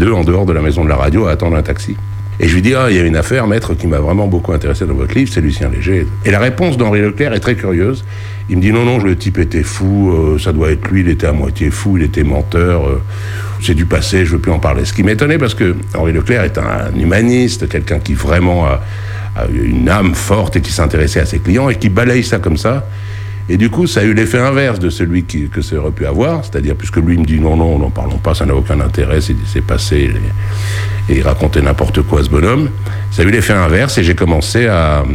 deux en dehors de la maison de la radio à attendre un taxi. Et je lui dis, il y a une affaire, maître, qui m'a vraiment beaucoup intéressé dans votre livre, c'est Lucien Léger. Et la réponse d'Henri Leclerc est très curieuse. Il me dit, non, le type était fou, ça doit être lui, il était à moitié fou, il était menteur, c'est du passé, je veux plus en parler. Ce qui m'étonnait, parce que Henri Leclerc est un humaniste, quelqu'un qui vraiment a une âme forte et qui s'intéressait à ses clients et qui balaye ça comme ça. Et du coup, ça a eu l'effet inverse de celui que ça aurait pu avoir, c'est-à-dire, puisque lui me dit non, n'en parlons pas, ça n'a aucun intérêt, c'est passé, et il racontait n'importe quoi, ce bonhomme. Ça a eu l'effet inverse, et j'ai commencé à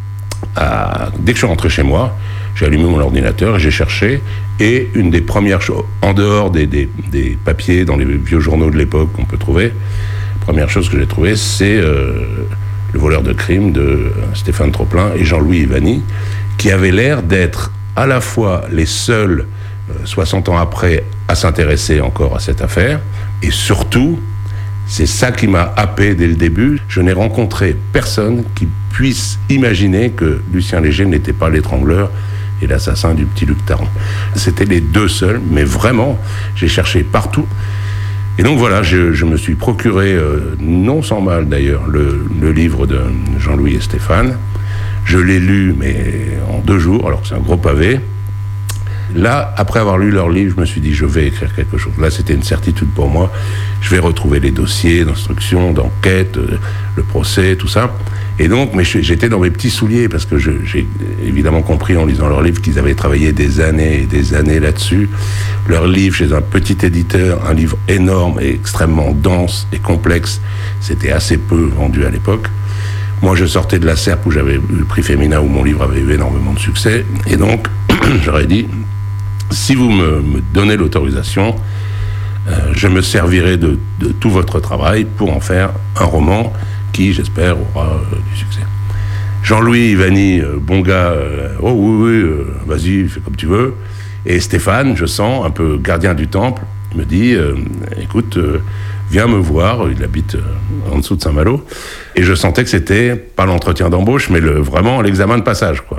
dès que je suis rentré chez moi, j'ai allumé mon ordinateur et j'ai cherché, et une des premières choses, en dehors des papiers dans les vieux journaux de l'époque qu'on peut trouver, la première chose que j'ai trouvée, c'est Le voleur de crime de Stéphane Troplin et Jean-Louis Ivany, qui avaient l'air d'être à la fois les seuls, 60 ans après, à s'intéresser encore à cette affaire, et surtout, c'est ça qui m'a happé dès le début, je n'ai rencontré personne qui puisse imaginer que Lucien Léger n'était pas l'étrangleur et l'assassin du petit Luc Taron. C'était les deux seuls, mais vraiment, j'ai cherché partout. Et donc voilà, je me suis procuré, non sans mal d'ailleurs, le livre de Jean-Louis et Stéphane. Je l'ai lu, mais en 2 jours, alors que c'est un gros pavé. Là, après avoir lu leur livre, je me suis dit, je vais écrire quelque chose. Là, c'était une certitude pour moi. Je vais retrouver les dossiers d'instruction, d'enquête, le procès, tout ça. Et donc, mais j'étais dans mes petits souliers, parce que j'ai évidemment compris en lisant leur livre qu'ils avaient travaillé des années et des années là-dessus. Leur livre, chez un petit éditeur, un livre énorme et extrêmement dense et complexe, c'était assez peu vendu à l'époque. Moi, je sortais de la SERP où j'avais eu le prix Femina, où mon livre avait eu énormément de succès. Et donc, j'aurais dit, si vous me donnez l'autorisation, je me servirai de tout votre travail pour en faire un roman qui, j'espère, aura du succès. Jean-Louis Ivany, bon gars, oui, vas-y, fais comme tu veux. Et Stéphane, je sens, un peu gardien du temple, il me dit, écoute, viens me voir, il habite en dessous de Saint-Malo, et je sentais que c'était pas l'entretien d'embauche, mais vraiment l'examen de passage, quoi.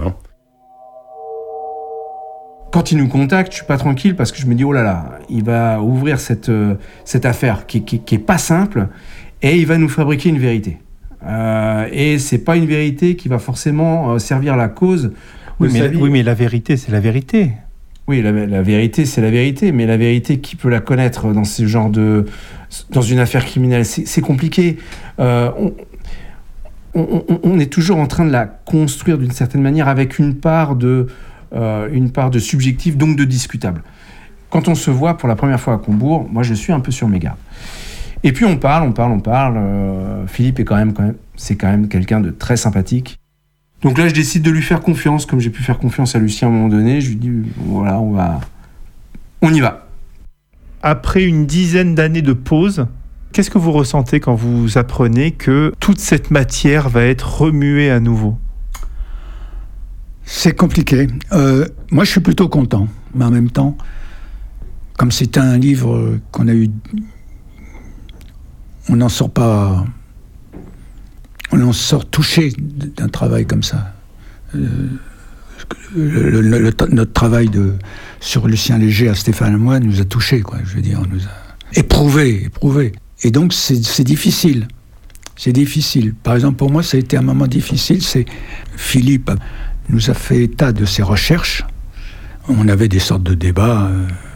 Quand il nous contacte, je suis pas tranquille parce que je me dis, oh là là, il va ouvrir cette affaire qui est pas simple, et il va nous fabriquer une vérité. Et c'est pas une vérité qui va forcément servir la cause. Oui, mais la vérité, c'est la vérité. Oui, la vérité, c'est la vérité, mais la vérité, qui peut la connaître dans ce genre dans une affaire criminelle, c'est compliqué. On est toujours en train de la construire d'une certaine manière avec une part de subjectif, donc de discutable. Quand on se voit pour la première fois à Combourg, moi je suis un peu sur mes gardes. Et puis on parle. Philippe est quand même quelqu'un de très sympathique. Donc là, je décide de lui faire confiance, comme j'ai pu faire confiance à Lucien à un moment donné. Je lui dis, voilà, on y va. Après une dizaine d'années de pause, qu'est-ce que vous ressentez quand vous apprenez que toute cette matière va être remuée à nouveau ? C'est compliqué. Moi, je suis plutôt content. Mais en même temps, comme c'est un livre qu'on a eu... On n'en sort pas... On en sort touché d'un travail comme ça. Notre travail sur Lucien Léger à Stéphane et moi nous a touchés, quoi. Je veux dire, on nous a éprouvés. Et donc, c'est difficile. C'est difficile. Par exemple, pour moi, ça a été un moment difficile. C'est Philippe nous a fait état de ses recherches. On avait des sortes de débats.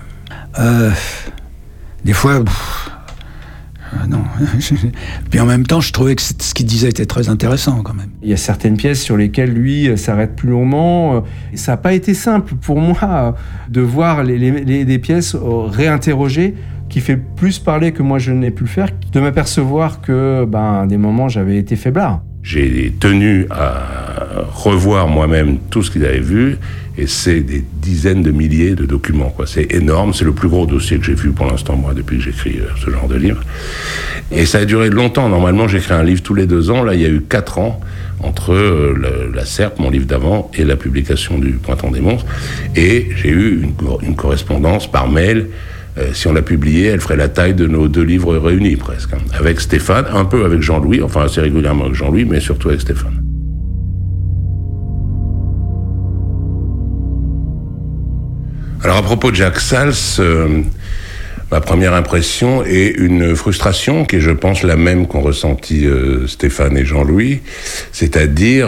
Des fois... non. Puis en même temps, je trouvais que ce qu'il disait était très intéressant quand même. Il y a certaines pièces sur lesquelles lui s'arrête plus longuement. Ça n'a pas été simple pour moi de voir des pièces réinterrogées qui fait plus parler que moi je n'ai pu le faire, de m'apercevoir que à des moments j'avais été faiblard. J'ai tenu à revoir moi-même tout ce qu'ils avaient vu, et c'est des dizaines de milliers de documents, quoi. C'est énorme, c'est le plus gros dossier que j'ai vu pour l'instant, moi, depuis que j'écris ce genre de livre. Et ça a duré longtemps. Normalement, j'écris un livre tous les 2 ans. Là, il y a eu 4 ans entre la SERP, mon livre d'avant, et la publication du Printemps des monstres. Et j'ai eu une correspondance par mail. Si on l'a publié, elle ferait la taille de nos 2 livres réunis, presque. Avec Stéphane, un peu avec Jean-Louis, enfin assez régulièrement avec Jean-Louis, mais surtout avec Stéphane. Alors à propos de Jacques Sals, Ma première impression est une frustration qui est, je pense, la même qu'ont ressenti Stéphane et Jean-Louis, c'est-à-dire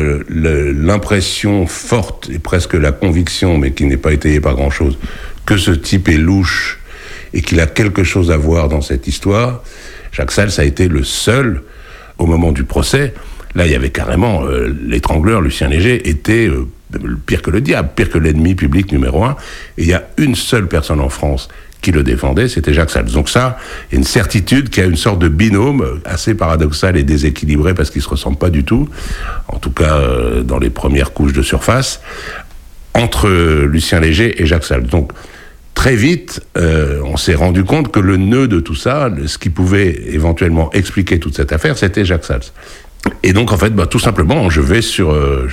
l'impression forte et presque la conviction, mais qui n'est pas étayée par grand-chose, que ce type est louche et qu'il a quelque chose à voir dans cette histoire. Jacques Sals a été le seul, au moment du procès, là il y avait carrément l'étrangleur, Lucien Léger, était pire que le diable, pire que l'ennemi public numéro 1, et il y a une seule personne en France qui le défendait, c'était Jacques Sals. Donc ça, il y a une certitude qu'il y a une sorte de binôme assez paradoxal et déséquilibré parce qu'ils ne se ressemblent pas du tout, en tout cas dans les premières couches de surface, entre Lucien Léger et Jacques Sals. Donc très vite, on s'est rendu compte que le nœud de tout ça, ce qui pouvait éventuellement expliquer toute cette affaire, c'était Jacques Sals. Et donc, en fait, tout simplement, je vais sur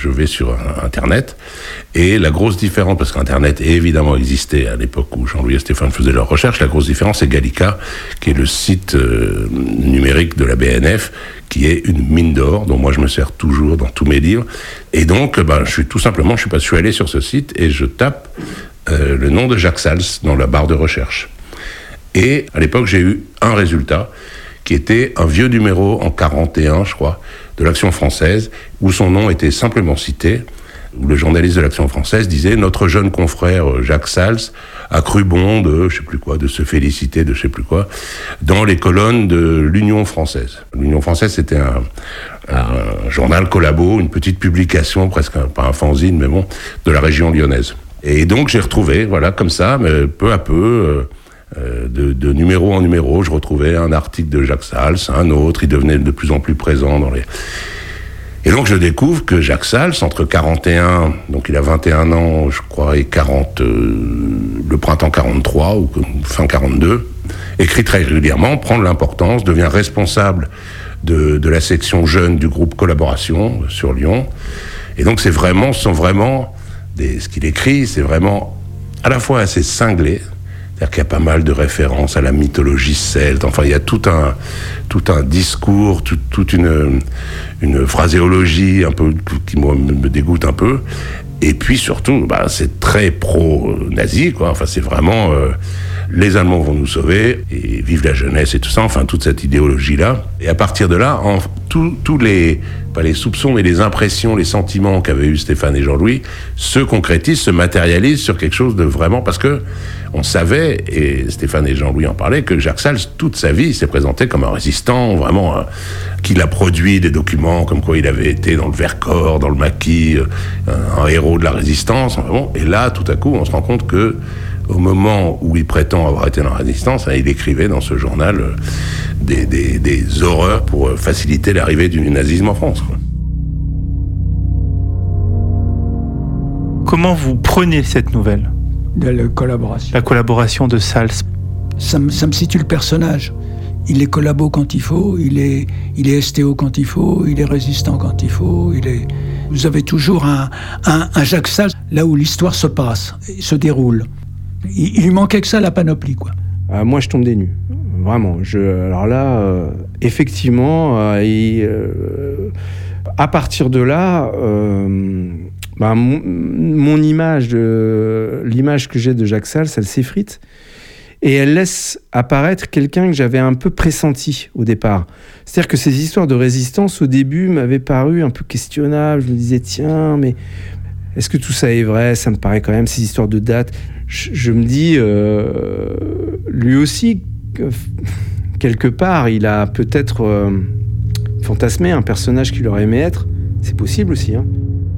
Internet, et la grosse différence, parce qu'Internet évidemment existait à l'époque où Jean-Louis et Stéphane faisaient leurs recherches, la grosse différence, c'est Gallica, qui est le site numérique de la BNF, qui est une mine d'or, dont moi je me sers toujours dans tous mes livres. Et donc, je suis allé sur ce site, et je tape le nom de Jacques Sals dans la barre de recherche. Et à l'époque, j'ai eu un résultat, qui était un vieux numéro en 41, je crois, de l'Action française, où son nom était simplement cité, où le journaliste de l'Action française disait « Notre jeune confrère Jacques Sals a cru bon de, je sais plus quoi, de se féliciter de je sais plus quoi, dans les colonnes de l'Union française ». L'Union française, c'était un journal collabo, une petite publication, presque pas un fanzine, mais bon, de la région lyonnaise. Et donc j'ai retrouvé, voilà, comme ça, mais peu à peu... de numéro en numéro, je retrouvais un article de Jacques Sals, un autre, il devenait de plus en plus présent dans les... Et donc je découvre que Jacques Sals, entre 41, donc il a 21 ans, je crois, et 40, le printemps 43, ou fin 42, écrit très régulièrement, prend de l'importance, devient responsable de la section jeune du groupe Collaboration sur Lyon. Et donc ce qu'il écrit, c'est vraiment à la fois assez cinglé, c'est-à-dire qu'il y a pas mal de références à la mythologie celte. Enfin, il y a tout un discours, toute une phraséologie un peu qui moi me dégoûte un peu. Et puis surtout, c'est très pro-nazi, quoi. Enfin, c'est vraiment les Allemands vont nous sauver et vive la jeunesse et tout ça. Enfin, toute cette idéologie-là. Et à partir de là, tous les pas les soupçons, mais les impressions, les sentiments qu'avaient eu Stéphane et Jean-Louis se concrétisent, se matérialisent sur quelque chose de vraiment... Parce que on savait, et Stéphane et Jean-Louis en parlaient, que Jacques Sals, toute sa vie, s'est présenté comme un résistant, vraiment, qu'il a produit des documents comme quoi il avait été dans le Vercors, dans le Maquis, un héros de la résistance. Vraiment. Et là, tout à coup, on se rend compte que au moment où il prétend avoir été dans la résistance, il écrivait dans ce journal des horreurs pour faciliter l'arrivée du nazisme en France, quoi. Comment vous prenez cette nouvelle ? De la collaboration. La collaboration de Sals. Ça me situe le personnage. Il est collabo quand il faut, il est STO quand il faut, il est résistant quand il faut, Vous avez toujours un Jacques Sals là où l'histoire se passe, se déroule. Il lui manquait que ça, la panoplie, quoi. Moi, je tombe des nues. Vraiment. Alors là, effectivement, à partir de là, mon image, l'image que j'ai de Jacques Sals, elle s'effrite. Et elle laisse apparaître quelqu'un que j'avais un peu pressenti au départ. C'est-à-dire que ces histoires de résistance, au début, m'avaient paru un peu questionnables. Je me disais, tiens, mais est-ce que tout ça est vrai ? Ça me paraît quand même, ces histoires de dates. Je me dis, lui aussi, quelque part, il a peut-être fantasmé un personnage qu'il aurait aimé être. C'est possible aussi, hein.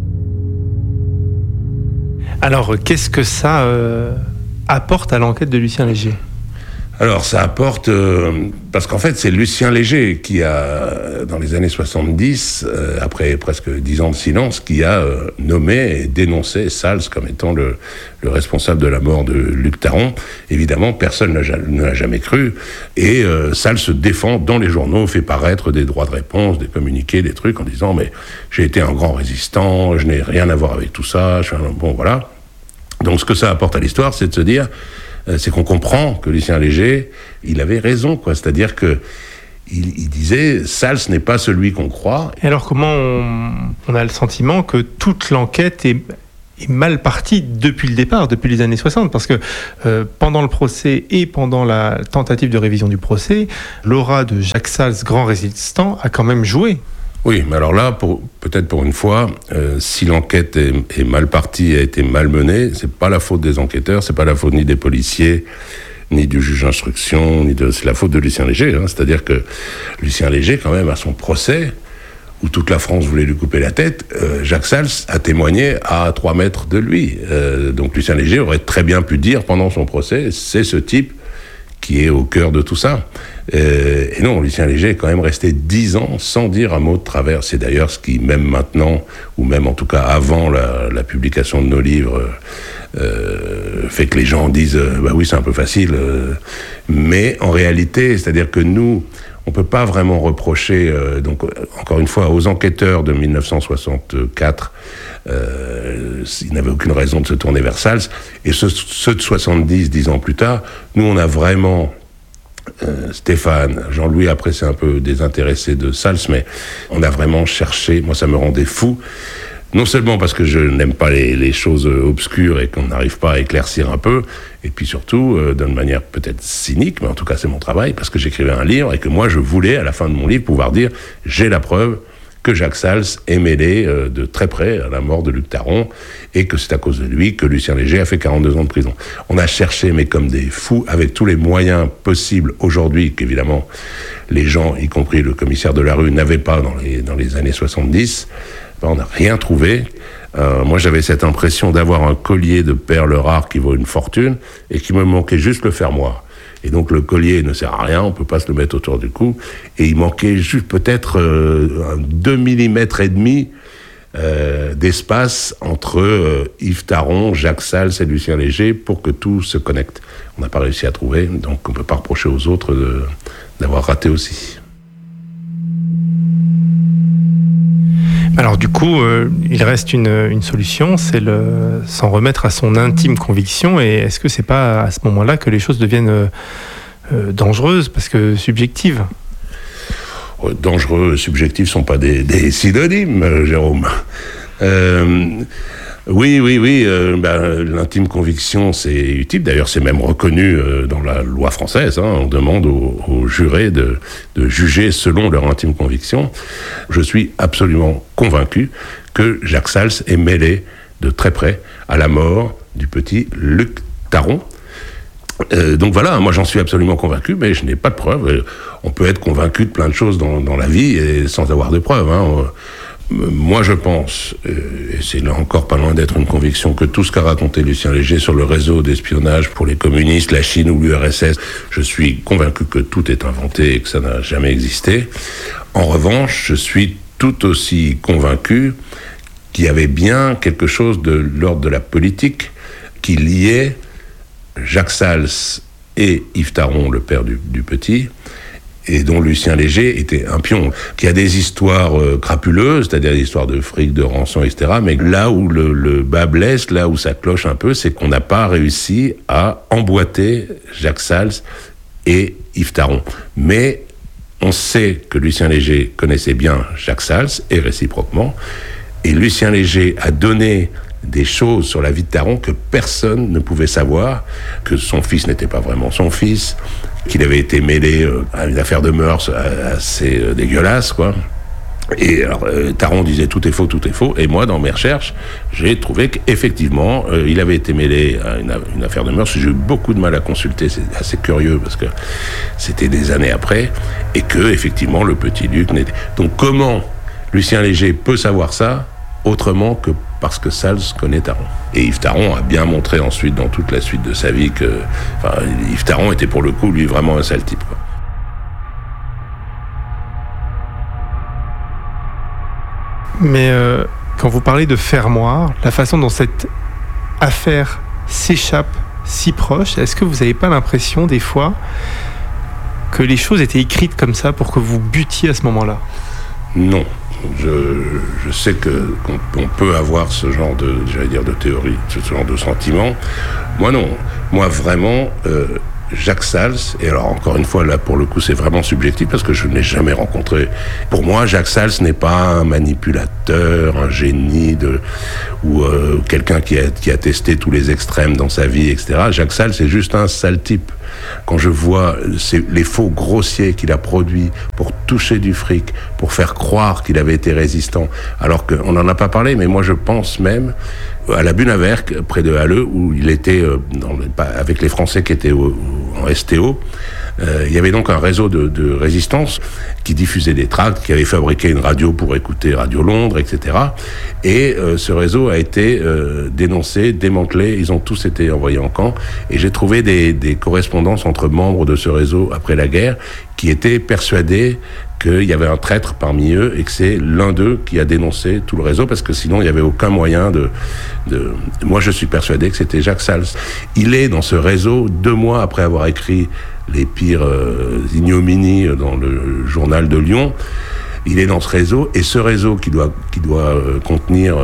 Alors, qu'est-ce que ça apporte à l'enquête de Lucien Léger ? Alors, ça apporte... parce qu'en fait, c'est Lucien Léger qui a, dans les années 70, après presque 10 ans de silence, qui a nommé et dénoncé Sals comme étant le responsable de la mort de Luc Taron. Évidemment, personne ne l'a jamais cru. Et Sals se défend dans les journaux, fait paraître des droits de réponse, des communiqués, des trucs, en disant « Mais j'ai été un grand résistant, je n'ai rien à voir avec tout ça. » Bon, voilà. Donc, ce que ça apporte à l'histoire, c'est de se dire... c'est qu'on comprend que Lucien Léger, il avait raison, quoi. C'est-à-dire que il disait, Sals n'est pas celui qu'on croit. Et alors, comment on a le sentiment que toute l'enquête est est mal parti depuis le départ, depuis les années 60, parce que pendant le procès et pendant la tentative de révision du procès, l'aura de Jacques Sals, grand résistant, a quand même joué. Oui, mais alors là, peut-être pour une fois, si l'enquête est mal partie, a été mal menée, c'est pas la faute des enquêteurs, c'est pas la faute ni des policiers, ni du juge d'instruction, c'est la faute de Lucien Léger. C'est-à-dire que Lucien Léger, quand même, à son procès, où toute la France voulait lui couper la tête, Jacques Sals a témoigné à 3 mètres de lui. Donc Lucien Léger aurait très bien pu dire pendant son procès, c'est ce type qui est au cœur de tout ça. Et non, Lucien Léger est quand même resté 10 ans sans dire un mot de travers. C'est d'ailleurs ce qui, même maintenant, ou même en tout cas avant la publication de nos livres, fait que les gens disent bah oui, c'est un peu facile. Mais en réalité, c'est-à-dire que nous, on peut pas vraiment reprocher, donc encore une fois, aux enquêteurs de 1964, ils n'avaient aucune raison de se tourner vers Sals, et ceux de 70, 10 ans plus tard, nous on a vraiment, Stéphane, Jean-Louis après c'est un peu désintéressé de Sals, mais on a vraiment cherché, moi ça me rendait fou, non seulement parce que je n'aime pas les choses obscures et qu'on n'arrive pas à éclaircir un peu, et puis surtout, d'une manière peut-être cynique, mais en tout cas c'est mon travail, parce que j'écrivais un livre et que moi je voulais, à la fin de mon livre, pouvoir dire « j'ai la preuve que Jacques Sals est mêlé de très près à la mort de Luc Taron, et que c'est à cause de lui que Lucien Léger a fait 42 ans de prison ». On a cherché, mais comme des fous, avec tous les moyens possibles aujourd'hui, qu'évidemment les gens, y compris le commissaire de la rue, n'avaient pas dans les années 70, on n'a rien trouvé. Moi, j'avais cette impression d'avoir un collier de perles rares qui vaut une fortune et qui me manquait juste le fermoir. Et donc, le collier ne sert à rien, on ne peut pas se le mettre autour du cou. Et il manquait juste peut-être 2 millimètres et demi d'espace entre Yves Taron, Jacques Sals et Lucien Léger pour que tout se connecte. On n'a pas réussi à trouver, donc on ne peut pas reprocher aux autres d'avoir raté aussi. Alors du coup, il reste une solution, c'est s'en remettre à son intime conviction. Et est-ce que c'est pas à ce moment-là que les choses deviennent dangereuses, parce que subjectives ? Dangereux, subjectifs sont pas des synonymes, Jérôme. Oui, l'intime conviction, c'est utile. D'ailleurs, c'est même reconnu dans la loi française. On demande aux jurés de juger selon leur intime conviction. Je suis absolument convaincu que Jacques Sals est mêlé de très près à la mort du petit Luc Taron. Donc voilà, moi j'en suis absolument convaincu, mais je n'ai pas de preuves. On peut être convaincu de plein de choses dans la vie et sans avoir de preuves. Moi, je pense, et c'est là encore pas loin d'être une conviction, que tout ce qu'a raconté Lucien Léger sur le réseau d'espionnage pour les communistes, la Chine ou l'URSS, je suis convaincu que tout est inventé et que ça n'a jamais existé. En revanche, je suis tout aussi convaincu qu'il y avait bien quelque chose de l'ordre de la politique qui liait Jacques Sals et Yves Taron, le père du petit, et dont Lucien Léger était un pion, qui a des histoires crapuleuses, c'est-à-dire des histoires de fric, de rançon, etc. Mais là où le bas blesse, là où ça cloche un peu, c'est qu'on n'a pas réussi à emboîter Jacques Sals et Yves Taron. Mais on sait que Lucien Léger connaissait bien Jacques Sals, et réciproquement, et Lucien Léger a donné des choses sur la vie de Taron que personne ne pouvait savoir, que son fils n'était pas vraiment son fils, qu'il avait été mêlé à une affaire de mœurs assez dégueulasse, quoi. Et alors, Taron disait tout est faux, et moi, dans mes recherches, j'ai trouvé qu'effectivement, il avait été mêlé à une affaire de mœurs. J'ai eu beaucoup de mal à consulter, c'est assez curieux, parce que c'était des années après, et que, effectivement, le petit Luc n'était... Donc, comment Lucien Léger peut savoir ça autrement que parce que Sals connaît Taron. Et Yves Taron a bien montré ensuite, dans toute la suite de sa vie, que Yves Taron était pour le coup, lui, vraiment un sale type, quoi. Mais quand vous parlez de fermoir, la façon dont cette affaire s'échappe si proche, est-ce que vous n'avez pas l'impression, des fois, que les choses étaient écrites comme ça pour que vous butiez à ce moment-là ? Non. Je sais qu'on peut avoir ce genre de théorie, ce genre de sentiment. Moi, non. Moi, vraiment, Jacques Sals, et alors encore une fois là pour le coup c'est vraiment subjectif parce que je ne l'ai jamais rencontré. Pour moi Jacques Sals n'est pas un manipulateur, un génie ou quelqu'un qui a testé tous les extrêmes dans sa vie, etc. Jacques Sals c'est juste un sale type. Quand je vois les faux grossiers qu'il a produits pour toucher du fric, pour faire croire qu'il avait été résistant, alors qu'on n'en a pas parlé, mais moi je pense même à la Bunaverk, près de Halleux, où il était avec les Français qui étaient en STO. Il y avait donc un réseau de résistance qui diffusait des tracts, qui avait fabriqué une radio pour écouter Radio Londres, etc. Et ce réseau a été dénoncé, démantelé, ils ont tous été envoyés en camp. Et j'ai trouvé des correspondances entre membres de ce réseau après la guerre qui étaient persuadés qu'il y avait un traître parmi eux et que c'est l'un d'eux qui a dénoncé tout le réseau parce que sinon il n'y avait aucun moyen de... Moi je suis persuadé que c'était Jacques Sals. Il est dans ce réseau 2 mois après avoir écrit les pires ignominies dans le journal de Lyon. Il est dans ce réseau et ce réseau qui doit contenir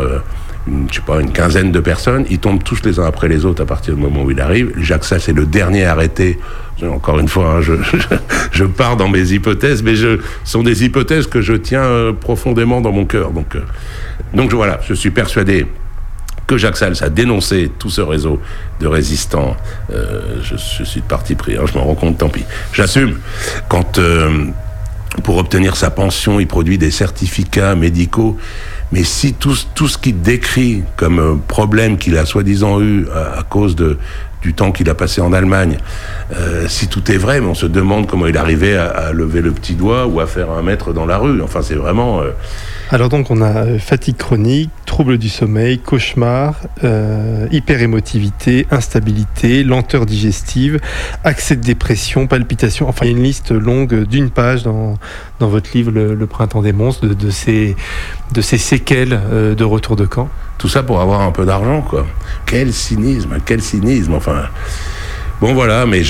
une quinzaine de personnes, ils tombent tous les uns après les autres à partir du moment où il arrive. Jacques Sals est le dernier arrêté. Encore une fois, hein, je pars dans mes hypothèses, mais ce sont des hypothèses que je tiens profondément dans mon cœur. Donc voilà, je suis persuadé que Jacques Sals a dénoncé tout ce réseau de résistants. Je suis de parti pris, hein, je m'en rends compte, tant pis. J'assume. Quand, pour obtenir sa pension, il produit des certificats médicaux. Mais si tout ce qu'il décrit comme problème qu'il a soi-disant eu à cause du temps qu'il a passé en Allemagne, si tout est vrai, mais on se demande comment il arrivait à lever le petit doigt ou à faire 1 mètre dans la rue. Enfin, c'est vraiment... Alors donc, on a fatigue chronique, troubles du sommeil, cauchemar, hyperémotivité, instabilité, lenteur digestive, accès de dépression, palpitations. Enfin, il y a une liste longue d'1 page dans votre livre Le Printemps des monstres de ces séquelles de retour de camp. Tout ça pour avoir un peu d'argent, quoi. Quel cynisme, enfin... Bon, voilà, mais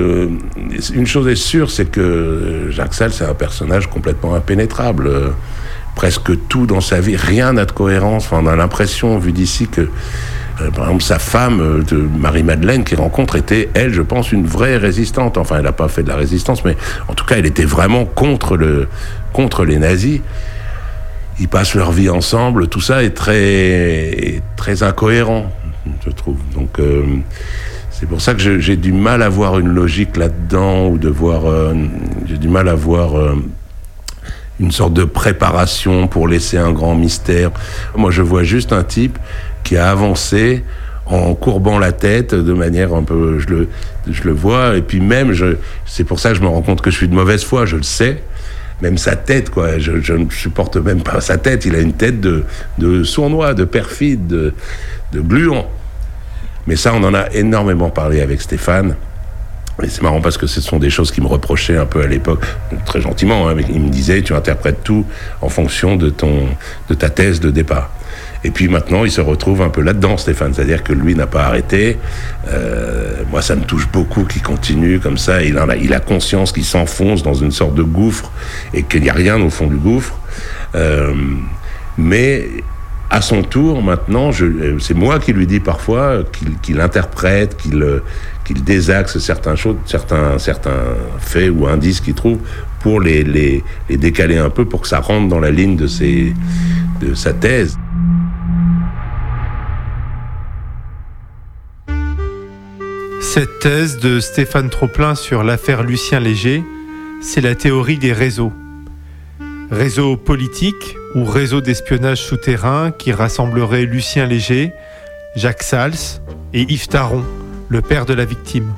une chose est sûre, c'est que Jacques Sals, c'est un personnage complètement impénétrable. Presque tout dans sa vie, rien n'a de cohérence. Enfin, on a l'impression, vu d'ici, que, par exemple, sa femme, Marie-Madeleine, qu'il rencontre, était, elle, je pense, une vraie résistante. Enfin, elle n'a pas fait de la résistance, mais en tout cas, elle était vraiment contre les nazis. Ils passent leur vie ensemble, tout ça est très, très incohérent, je trouve. Donc, c'est pour ça que j'ai du mal à voir une logique là-dedans, ou j'ai du mal à voir une sorte de préparation pour laisser un grand mystère. Moi, je vois juste un type qui a avancé en courbant la tête de manière un peu... Je le vois, et puis même, c'est pour ça que je me rends compte que je suis de mauvaise foi, je le sais. Même sa tête, quoi, je ne supporte même pas sa tête. Il a une tête de sournois, de perfide, de gluant. Mais ça, on en a énormément parlé avec Stéphane. Et c'est marrant parce que ce sont des choses qu'il me reprochait un peu à l'époque, très gentiment, hein, mais il me disait, tu interprètes tout en fonction de ta thèse de départ. Et puis maintenant, il se retrouve un peu là-dedans, Stéphane, c'est-à-dire que lui n'a pas arrêté. Moi, ça me touche beaucoup qu'il continue comme ça. Il a conscience qu'il s'enfonce dans une sorte de gouffre et qu'il n'y a rien au fond du gouffre. Mais à son tour, maintenant, c'est moi qui lui dis parfois qu'il interprète, qu'il désaxe certains faits ou indices qu'il trouve pour les décaler un peu pour que ça rentre dans la ligne de sa thèse. Cette thèse de Stéphane Troplin sur l'affaire Lucien Léger, c'est la théorie des réseaux. Réseau politique ou réseau d'espionnage souterrain qui rassemblerait Lucien Léger, Jacques Sals et Yves Taron, le père de la victime.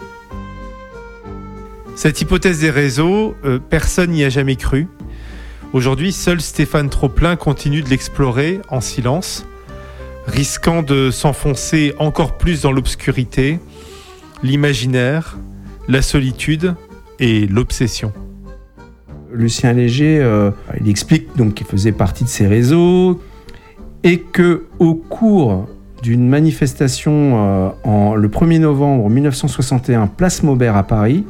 Cette hypothèse des réseaux, personne n'y a jamais cru. Aujourd'hui, seul Stéphane Troplin continue de l'explorer en silence, risquant de s'enfoncer encore plus dans l'obscurité, l'imaginaire, la solitude et l'obsession. Lucien Léger, il explique donc qu'il faisait partie de ces réseaux et que au cours d'une manifestation le 1er novembre 1961, place Maubert à Paris,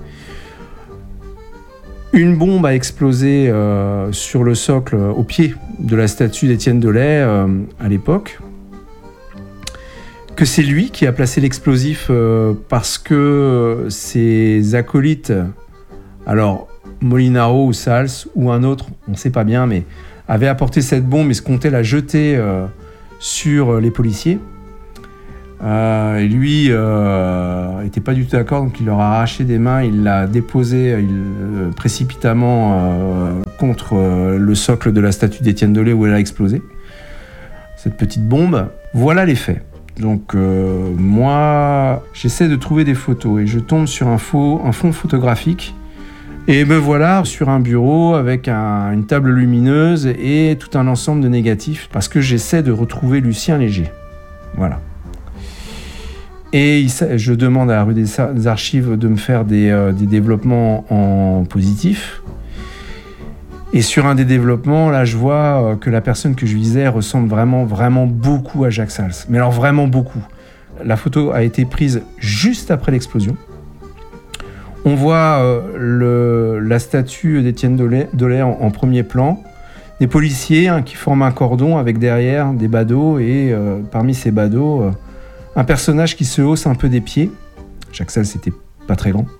une bombe a explosé sur le socle au pied de la statue d'Étienne Delay à l'époque. que c'est lui qui a placé l'explosif parce que ses acolytes, alors Molinaro ou Sals ou un autre, on ne sait pas bien, mais avaient apporté cette bombe et se comptait la jeter sur les policiers. Et lui n'était pas du tout d'accord, donc il leur a arraché des mains, il l'a déposé précipitamment contre le socle de la statue d'Étienne Dolé où elle a explosé, cette petite bombe. Voilà les faits. Donc moi, j'essaie de trouver des photos et je tombe sur un fond photographique et me voilà sur un bureau avec une table lumineuse et tout un ensemble de négatifs parce que j'essaie de retrouver Lucien Léger. Voilà. Et je demande à la rue des Archives de me faire des développements en positif. Et sur un des développements, là, je vois que la personne que je visais ressemble vraiment, vraiment beaucoup à Jacques Sals. Mais alors vraiment beaucoup. La photo a été prise juste après l'explosion. On voit la statue d'Étienne Dolé en premier plan. Des policiers qui forment un cordon avec derrière des badauds et parmi ces badauds, un personnage qui se hausse un peu des pieds. Jacques Sals, c'était pas très grand.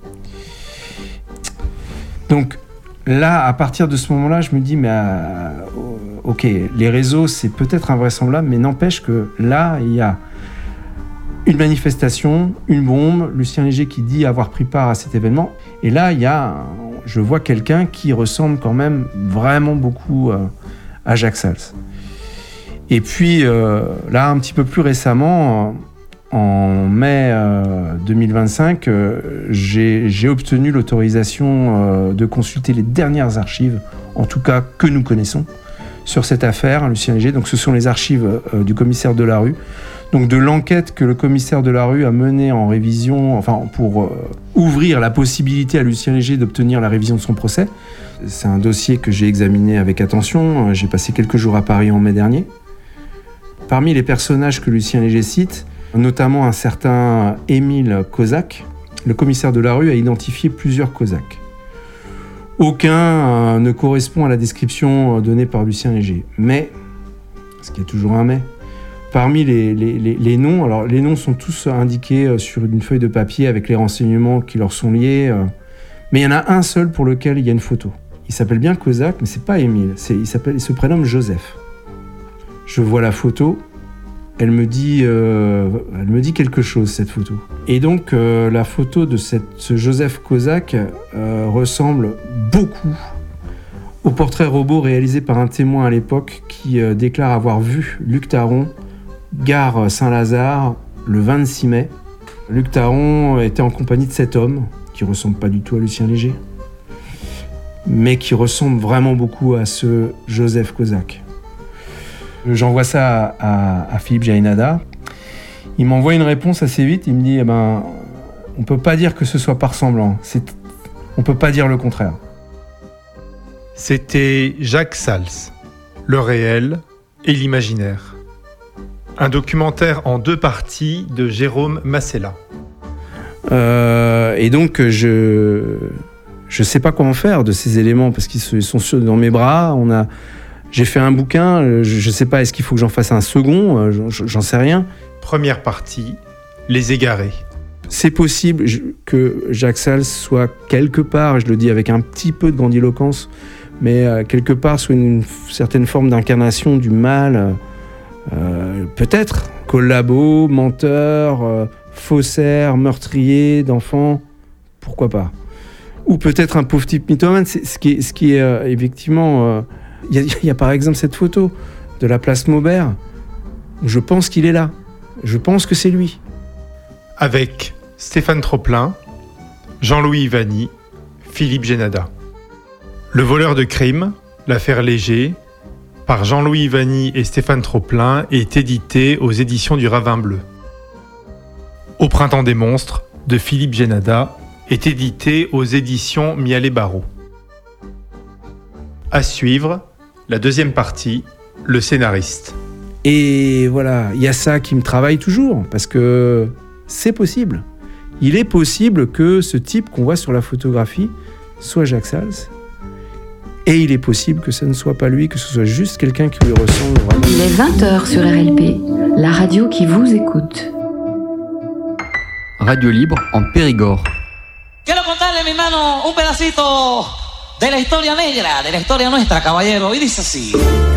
Donc là, à partir de ce moment-là, je me dis, mais ok, les réseaux, c'est peut-être invraisemblable, mais n'empêche que là, il y a une manifestation, une bombe, Lucien Léger qui dit avoir pris part à cet événement. Et là, je vois quelqu'un qui ressemble quand même vraiment beaucoup à Jacques Sals. Et puis, là, un petit peu plus récemment, en mai 2025, j'ai obtenu l'autorisation de consulter les dernières archives, en tout cas que nous connaissons, sur cette affaire, Lucien Léger. Donc ce sont les archives du commissaire Delarue, donc de l'enquête que le commissaire Delarue a menée en révision, enfin pour ouvrir la possibilité à Lucien Léger d'obtenir la révision de son procès. C'est un dossier que j'ai examiné avec attention. J'ai passé quelques jours à Paris en mai dernier. Parmi les personnages que Lucien Léger cite, notamment un certain Émile Kozak, le commissaire Delarue a identifié plusieurs Cosaques. Aucun ne correspond à la description donnée par Lucien Léger. Mais, parce qu'il y a toujours un mais, parmi les noms, alors les noms sont tous indiqués sur une feuille de papier avec les renseignements qui leur sont liés, mais il y en a un seul pour lequel il y a une photo. Il s'appelle bien Kozak, mais c'est pas Émile, il se prénomme Joseph. Je vois la photo. Elle me dit quelque chose, cette photo. Et donc, la photo de ce Joseph Kozak ressemble beaucoup au portrait robot réalisé par un témoin à l'époque qui déclare avoir vu Luc Taron, gare Saint-Lazare, le 26 mai. Luc Taron était en compagnie de cet homme, qui ne ressemble pas du tout à Lucien Léger, mais qui ressemble vraiment beaucoup à ce Joseph Kozak. J'envoie ça à Philippe Jainada. Il m'envoie une réponse assez vite. Il me dit, on peut pas dire que ce soit pas ressemblant. On peut pas dire le contraire. C'était Jacques Sals, le réel et l'imaginaire. Un documentaire en 2 parties de Jérôme Massella. Et donc, je sais pas comment faire de ces éléments parce qu'ils sont dans mes bras. J'ai fait un bouquin, je ne sais pas, est-ce qu'il faut que j'en fasse un second, j'en sais rien. Première partie, Les Égarés. C'est possible que Jacques Sals soit quelque part, je le dis avec un petit peu de grandiloquence, mais quelque part soit une certaine forme d'incarnation du mal, peut-être, collabo, menteur, faussaire, meurtrier d'enfants, pourquoi pas. Ou peut-être un pauvre type mythomane, ce qui est effectivement... Il y a par exemple cette photo de la place Maubert. Je pense qu'il est là. Je pense que c'est lui. Avec Stéphane Troplin, Jean-Louis Ivany, Philippe Jainada. Le voleur de crime, l'affaire Léger, par Jean-Louis Ivany et Stéphane Troplin, est édité aux éditions du Ravin Bleu. Au printemps des monstres, de Philippe Jainada, est édité aux éditions Mialet Barreau. À suivre, la 2e partie, le scénariste. Et voilà, il y a ça qui me travaille toujours, parce que c'est possible. Il est possible que ce type qu'on voit sur la photographie soit Jacques Sals, et il est possible que ce ne soit pas lui, que ce soit juste quelqu'un qui lui ressemble vraiment. Il est 20h sur RLP, la radio qui vous écoute. radio libre en Périgord. Quiero contarle, mi hermano, un pedacito de la historia negra, de la historia nuestra, caballero, y dice así.